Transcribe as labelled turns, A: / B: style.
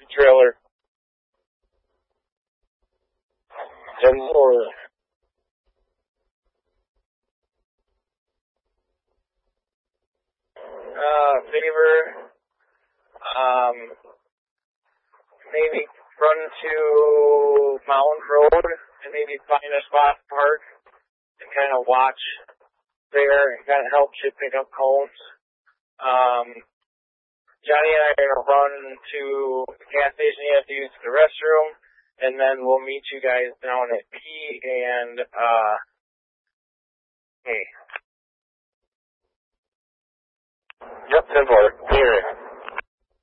A: trailer. And more. Favor, maybe run to Mountain Road and maybe find a spot to park and kind of watch there and kind of help you pick up cones. Johnny and I are going to run to the gas station. You have to use the restroom, and then we'll meet you guys down at P and A.
B: Yep, 10-4. Here.